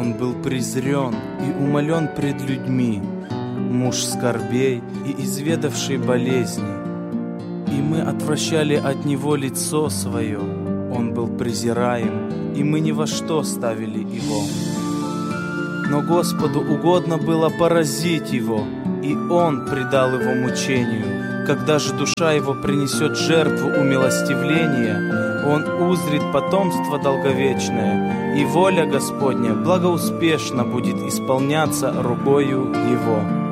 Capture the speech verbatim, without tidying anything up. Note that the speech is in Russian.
Он был презрен и умолен пред людьми, муж скорбей и изведавший болезни. И мы отвращали от него лицо свое, он был презираем, и мы ни во что ставили его. Но Господу угодно было поразить его, и он предал его мучению. Когда же душа его принесет жертву умилостивления, он узрит потомство долговечное, и воля Господня благоуспешно будет исполняться рукою его.